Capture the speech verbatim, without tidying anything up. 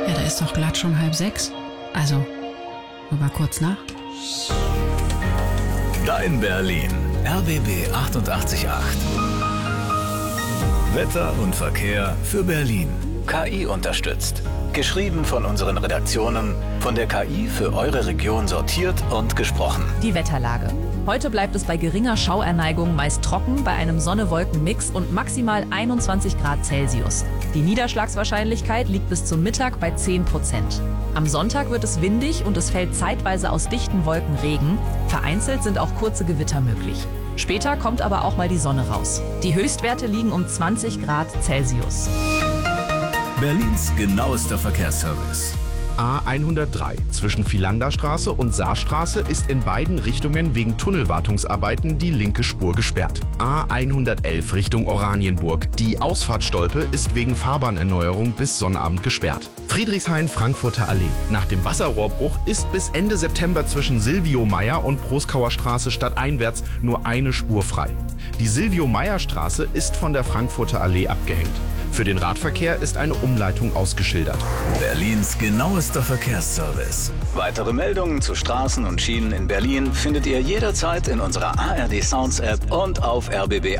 Ja, da ist doch glatt schon halb sechs. Also, sogar kurz nach. Dein Berlin. R B B achtundachtzig Komma acht. Wetter und Verkehr für Berlin. K I unterstützt. Geschrieben von unseren Redaktionen, von der K I für eure Region sortiert und gesprochen. Die Wetterlage. Heute bleibt es bei geringer Schauerneigung meist trocken, bei einem Sonne-Wolken-Mix und maximal einundzwanzig Grad Celsius. Die Niederschlagswahrscheinlichkeit liegt bis zum Mittag bei zehn Prozent. Am Sonntag wird es windig und es fällt zeitweise aus dichten Wolken Regen. Vereinzelt sind auch kurze Gewitter möglich. Später kommt aber auch mal die Sonne raus. Die Höchstwerte liegen um zwanzig Grad Celsius. Berlins genauester Verkehrsservice. A hundertdrei zwischen Philanderstraße und Saarstraße ist in beiden Richtungen wegen Tunnelwartungsarbeiten die linke Spur gesperrt. A hundertelf Richtung Oranienburg. Die Ausfahrtstolpe ist wegen Fahrbahnerneuerung bis Sonnabend gesperrt. Friedrichshain-Frankfurter Allee. Nach dem Wasserrohrbruch ist bis Ende September zwischen Silvio-Meyer und Proskauer Straße stadteinwärts nur eine Spur frei. Die Silvio-Meyer-Straße ist von der Frankfurter Allee abgehängt. Für den Radverkehr ist eine Umleitung ausgeschildert. Berlins genauester Verkehrsservice. Weitere Meldungen zu Straßen und Schienen in Berlin findet ihr jederzeit in unserer A R D Sounds App und auf r b b